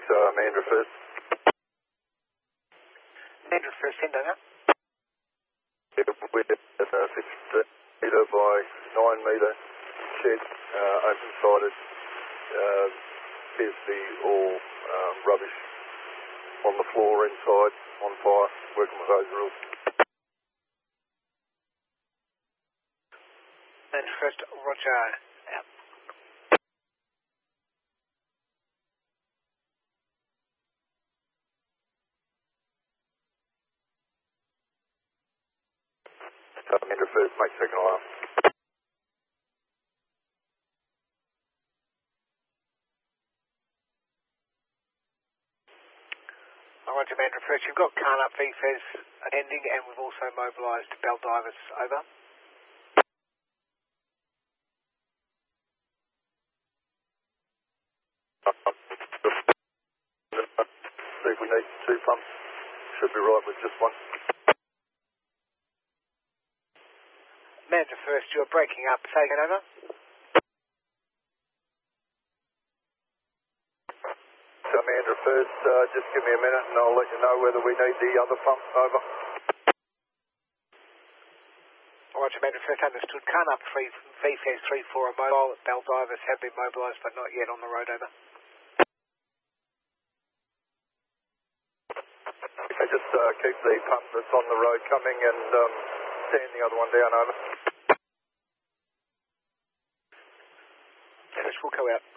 Mandra first. Mandra first, send over. Yeah, we're at 15 metre by 9 metre shed, open-sided. Appears to be all rubbish on the floor inside, on fire, working with those rules. Mandra first, Roger, out. Mandra first, make second alarm. Roger, Mandra first. You've got Carnup VFES attending, and we've also mobilised Baldivis over. See if we need 2 pumps. Should be right with just 1. Mandra first, you're breaking up. Say again, over. Mandra first, just give me a minute and I'll let you know whether we need the other pump. Over. Roger, Mandra first, understood. Carnup VFES 3-4 are mobile. Baldivis have been mobilised but not yet on the road, over. Okay, just keep the pump that's on the road coming and stand the other one down, over. First, we'll go out.